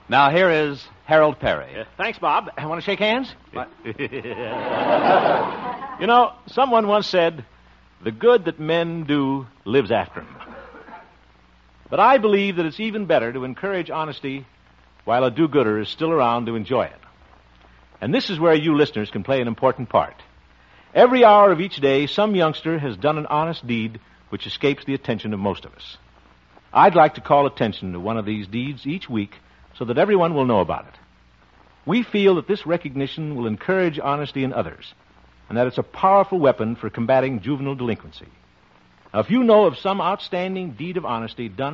Now, here is Harold Perry. Thanks, Bob. Want to shake hands? You know, someone once said, the good that men do lives after them. But I believe that it's even better to encourage honesty while a do-gooder is still around to enjoy it. And this is where you listeners can play an important part. Every hour of each day, some youngster has done an honest deed which escapes the attention of most of us. I'd like to call attention to one of these deeds each week so that everyone will know about it. We feel that this recognition will encourage honesty in others, and that it's a powerful weapon for combating juvenile delinquency. Now, if you know of some outstanding deed of honesty done